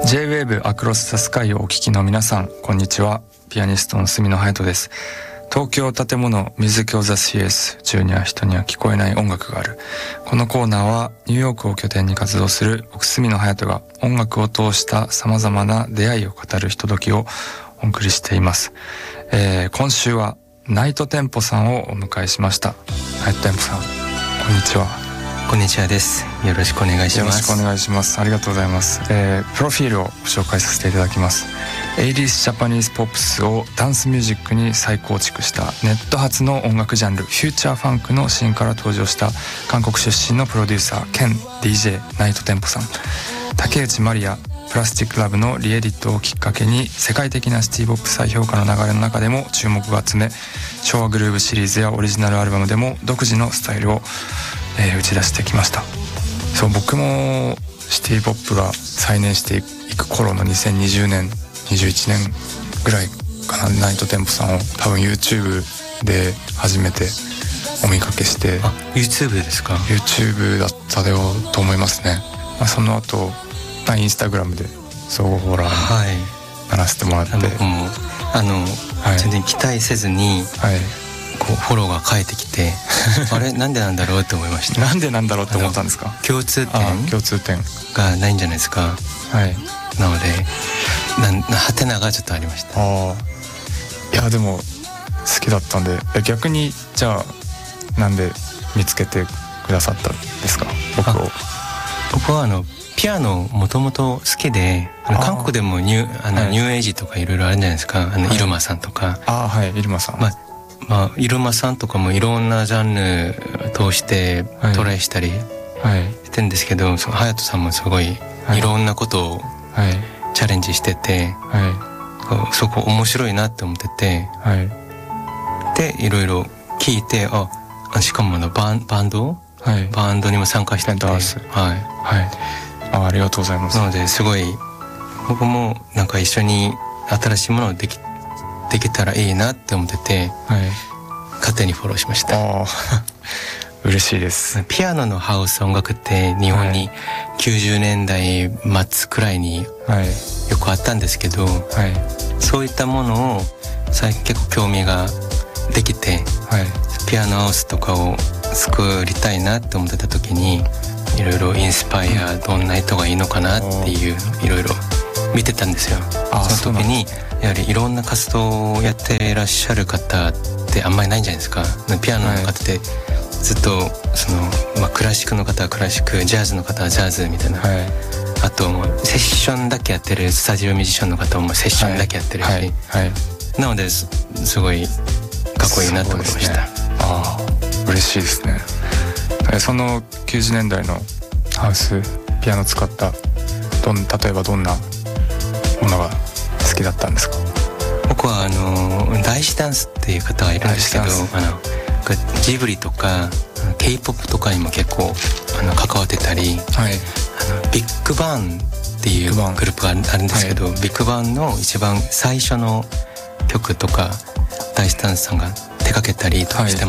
J-Wave アクロスザスカイをお聞きの皆さん、こんにちは。ピアニストの住野隼人です。東京建物ミュージックオブザ CS、中には人には聞こえない音楽がある。このコーナーはニューヨークを拠点に活動する僕住野隼人が音楽を通した様々な出会いを語るひとときをお送りしています。今週はナイトテンポさんをお迎えしました。ナイトテンポさん、こんにちは。 こんにちはです。よろしくお願いします。 よろしくお願いします。ありがとうございます。プロフィールをご紹介させていただきます。80s ジャパニーズポップスをダンスミュージックに再構築したネット発の音楽ジャンルフューチャーファンクのシーンから登場した韓国出身のプロデューサー兼 DJ ナイトテンポさん。竹内まりやプラスティックラブのリエディットをきっかけに世界的なシティポップ再評価の流れの中でも注目を集め、昭和グルーヴシリーズやオリジナルアルバムでも独自のスタイルを、打ち出してきました。そう、僕もシティポップが再燃していく頃の2020年21年ぐらいかな、ナイトテンポさんを多分 YouTube で初めてお見かけして。 あ、YouTube ですか？ YouTube だったよと思いますね。その後インスタグラムでそうほら、鳴らせてもらって、 僕も全然期待せずに、こうフォローが返ってきてあれなんでなんだろうって思いました。 なんでなんだろうって思ったんですか？ 共通点がないんじゃないですか。なのでハテナがちょっとありました。 いやでも好きだったんで、逆にじゃあなんで見つけてくださったんですか？ 僕はピアノもともと好きで、韓国でもニューエイジとかいろいろあるんじゃないですか。イルマさんとか。 イルマさん。 イルマさんとかもいろんなジャンル通してトライしたりしてるんですけど、隼人さんもすごいいろんなことをチャレンジしてて、そこ面白いなって思ってて、でいろいろ聞いて、しかもバンドにも参加してて、 ありがとうございます。 なのですごい僕もなんか一緒に新しいものをできたらいいなって思ってて、勝手にフォローしました。 嬉しいです。 ピアノのハウス音楽って日本に90年代末くらいによくあったんですけど、そういったものを最近結構興味ができて、ピアノハウスとかを作りたいなって思ってた時に、いろいろインスパイアどんな人がいいのかなっていういろいろ見てたんですよ。その時にやはりいろんな活動をやっていらっしゃる方ってあんまりないんじゃないですか。ピアノの方ってずっとクラシックの方はクラシック、ジャズの方はジャズみたいな、あとセッションだけやってるスタジオミュージシャンの方もセッションだけやってるし、なのですごいかっこいいなと思いました。 嬉しいですね。その90年代のハウスピアノ使った例えばどんなものが好きだったんですか？ 僕は大師ダンスっていう方がいるんですけど、ジブリとか K-POP とかにも結構関わってたり、ビッグバンっていうグループがあるんですけど、ビッグバンの一番最初の曲とか大師ダンスさんが手掛けたりとかしてます。